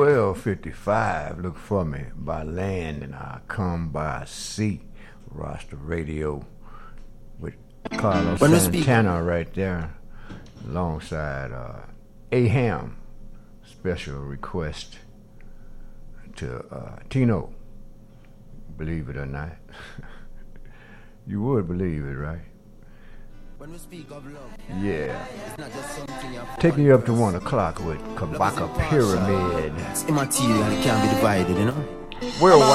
12:55. Look for me by land and I come by sea. Roster Radio with Carlos Santana right there, alongside Aham. Special request to Tino. Believe it or not. You would believe it, right? When we speak of love, yeah. It's not just something taking you up to 1 o'clock with Kabaka Pyramid. It's immaterial, it can't be divided, you know? Worldwide.